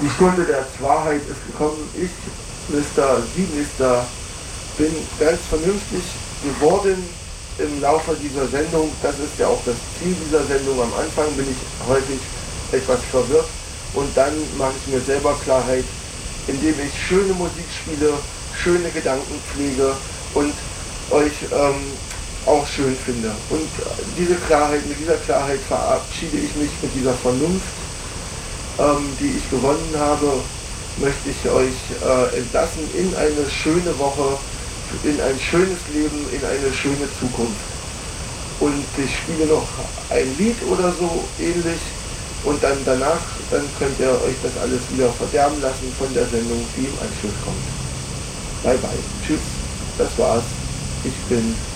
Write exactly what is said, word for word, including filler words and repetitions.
Die Stunde der Wahrheit ist gekommen. Ich, Mister Sie, Mister bin ganz vernünftig geworden im Laufe dieser Sendung. Das ist ja auch das Ziel dieser Sendung. Am Anfang bin ich häufig etwas verwirrt und dann mache ich mir selber Klarheit, indem ich schöne Musik spiele, schöne Gedanken pflege und euch ähm, auch schön finde. Und diese Klarheit, mit dieser Klarheit verabschiede ich mich mit dieser Vernunft, ähm, die ich gewonnen habe, möchte ich euch äh, entlassen in eine schöne Woche, in ein schönes Leben, in eine schöne Zukunft. Und ich spiele noch ein Lied oder so ähnlich und dann danach, dann könnt ihr euch das alles wieder verderben lassen von der Sendung, die im Anschluss kommt. Bye bye. Tschüss. Das war's. Ich bin